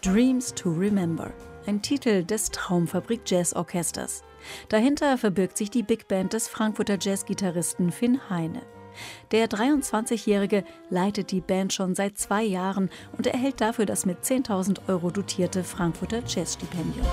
Dreams to Remember, ein Titel des Traumfabrik Jazz Orchesters. Dahinter verbirgt sich die Big Band des Frankfurter Jazzgitarristen Finn Heine. Der 23-Jährige leitet die Band schon seit 2 Jahren und erhält dafür das mit 10.000 € dotierte Frankfurter Jazzstipendium.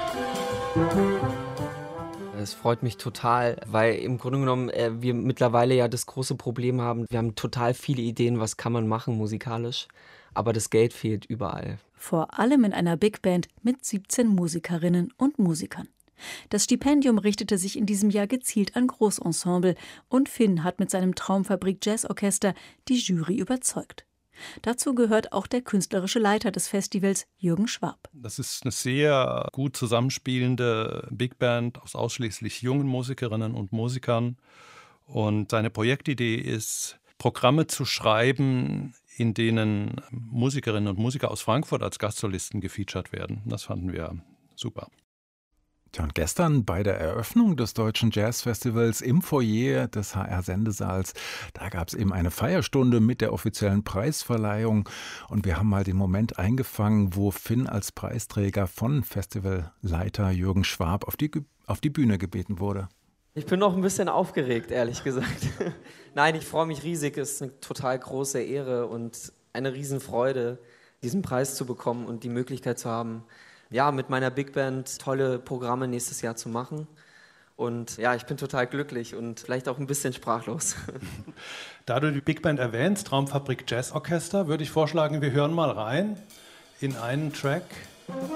Es freut mich total, weil im Grunde genommen wir mittlerweile ja das große Problem haben, wir haben total viele Ideen, was kann man machen musikalisch, aber das Geld fehlt überall. Vor allem in einer Big Band mit 17 Musikerinnen und Musikern. Das Stipendium richtete sich in diesem Jahr gezielt an Großensemble und Finn hat mit seinem Traumfabrik Jazzorchester die Jury überzeugt. Dazu gehört auch der künstlerische Leiter des Festivals, Jürgen Schwab. Das ist eine sehr gut zusammenspielende Big Band aus ausschließlich jungen Musikerinnen und Musikern. Und seine Projektidee ist, Programme zu schreiben, in denen Musikerinnen und Musiker aus Frankfurt als Gastsolisten gefeatured werden. Das fanden wir super. Tja, und gestern bei der Eröffnung des Deutschen Jazzfestivals im Foyer des HR-Sendesaals, da gab es eben eine Feierstunde mit der offiziellen Preisverleihung. Und wir haben mal den Moment eingefangen, wo Finn als Preisträger von Festivalleiter Jürgen Schwab auf die Bühne gebeten wurde. Ich bin noch ein bisschen aufgeregt, ehrlich gesagt. Nein, ich freue mich riesig. Es ist eine total große Ehre und eine Riesenfreude, diesen Preis zu bekommen und die Möglichkeit zu haben, ja, mit meiner Big Band tolle Programme nächstes Jahr zu machen. Und ja, ich bin total glücklich und vielleicht auch ein bisschen sprachlos. Da du die Big Band erwähnst, Traumfabrik Jazz Orchester, würde ich vorschlagen, wir hören mal rein in einen Track.